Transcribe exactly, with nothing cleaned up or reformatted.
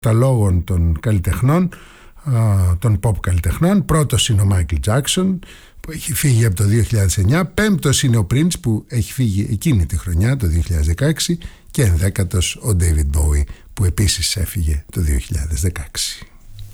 καταλόγων των καλλιτεχνών, των pop καλλιτεχνών. Πρώτος είναι ο Μάικλ Τζάκσον που έχει φύγει από το δύο χιλιάδες εννιά, πέμπτος είναι ο Prince που έχει φύγει εκείνη τη χρονιά, το δύο χιλιάδες δεκαέξι, και ενδέκατος ο David Bowie που επίσης έφυγε το δύο χιλιάδες δεκαέξι.